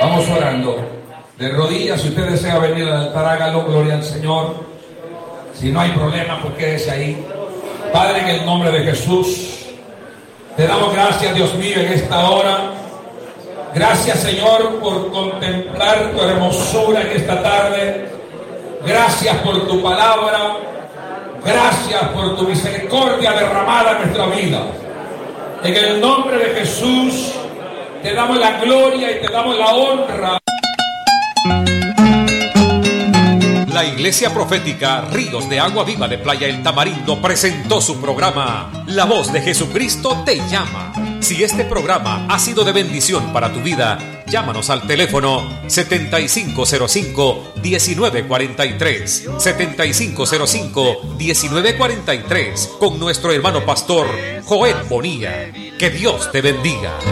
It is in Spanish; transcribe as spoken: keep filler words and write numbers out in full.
Vamos orando. De rodillas, si usted desea venir al altar, hágalo, gloria al Señor. Si no hay problema, pues quédese ahí. Padre, en el nombre de Jesús, te damos gracias, Dios mío, en esta hora. Gracias, Señor, por contemplar tu hermosura en esta tarde. Gracias por tu palabra. Gracias por tu misericordia derramada en nuestra vida. En el nombre de Jesús, te damos la gloria y te damos la honra. La Iglesia Profética Ríos de Agua Viva de Playa El Tamarindo presentó su programa La Voz de Jesucristo te llama. Si este programa ha sido de bendición para tu vida, llámanos al teléfono setenta y cinco cero cinco, diecinueve cuarenta y tres, setenta y cinco cero cinco, diecinueve cuarenta y tres, con nuestro hermano pastor Joel Bonilla. Que Dios te bendiga.